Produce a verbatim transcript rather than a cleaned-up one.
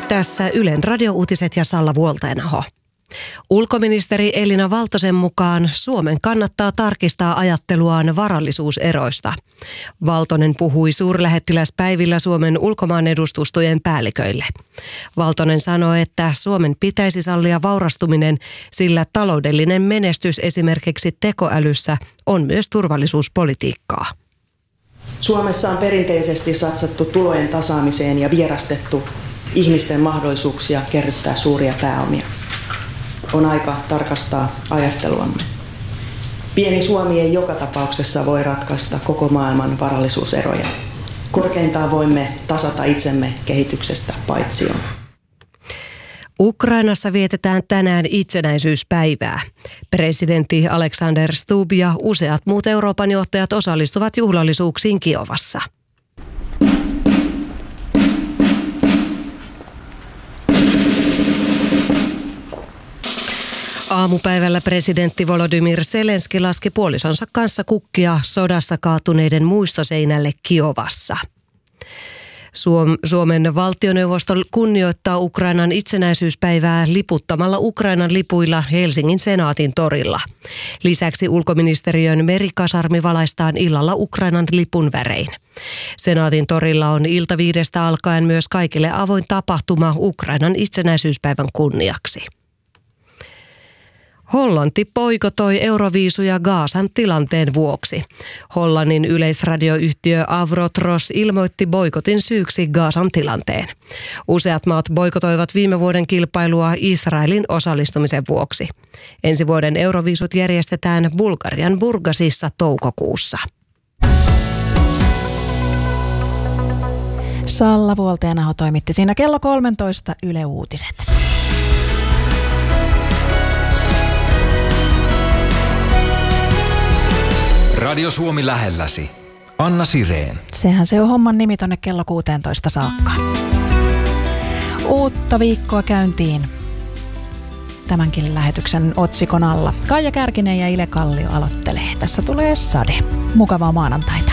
Tässä Ylen radiouutiset ja Salla Vuoltenaho. Ulkoministeri Elina Valtosen mukaan Suomen kannattaa tarkistaa ajatteluaan varallisuuseroista. Valtonen puhui suurlähettiläspäivillä Suomen ulkomaanedustustojen päälliköille. Valtonen sanoi, että Suomen pitäisi sallia vaurastuminen, sillä taloudellinen menestys esimerkiksi tekoälyssä on myös turvallisuuspolitiikkaa. Suomessa on perinteisesti satsattu tulojen tasaamiseen ja vierastettu ihmisten mahdollisuuksia kerryttää suuria pääomia. On aika tarkastaa ajatteluamme. Pieni Suomi ei joka tapauksessa voi ratkaista koko maailman varallisuuseroja. Korkeintaan voimme tasata itsemme kehityksestä paitsioon. Ukrainassa vietetään tänään itsenäisyyspäivää. Presidentti Alexander Stubb ja useat muut Euroopan johtajat osallistuvat juhlallisuuksiin Kiovassa. Aamupäivällä presidentti Volodymyr Zelenski laski puolisonsa kanssa kukkia sodassa kaatuneiden muistoseinälle Kiovassa. Suomen valtioneuvosto kunnioittaa Ukrainan itsenäisyyspäivää liputtamalla Ukrainan lipuilla Helsingin Senaatin torilla. Lisäksi ulkoministeriön merikasarmi valaistaan illalla Ukrainan lipun värein. Senaatin torilla on iltaviidestä alkaen myös kaikille avoin tapahtuma Ukrainan itsenäisyyspäivän kunniaksi. Hollanti boikotoi Euroviisuja Gazan tilanteen vuoksi. Hollannin yleisradioyhtiö Avrotros ilmoitti boikotin syyksi Gazan tilanteen. Useat maat boikotoivat viime vuoden kilpailua Israelin osallistumisen vuoksi. Ensi vuoden Euroviisut järjestetään Bulgarian Burgasissa toukokuussa. Salla Vuoltenaho toimitti siinä kello kolmetoista Yle Uutiset. Radio Suomi lähelläsi. Anna Sireen. Sehän se on homman nimi tonne kello kuusitoista saakka. Uutta viikkoa käyntiin tämänkin lähetyksen otsikon alla. Kaija Kärkinen ja Ile Kallio aloittelee. Tässä tulee Sade. Mukavaa maanantaita.